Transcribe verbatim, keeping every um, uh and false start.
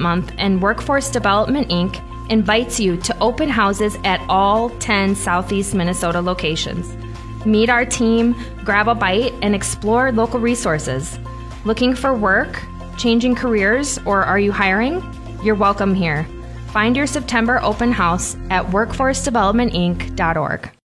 Month, and Workforce Development Incorporated invites you to open houses at all ten Southeast Minnesota locations. Meet our team, grab a bite, and explore local resources. Looking for work, changing careers, or are you hiring? You're welcome here. Find your September open house at workforce development inc dot org.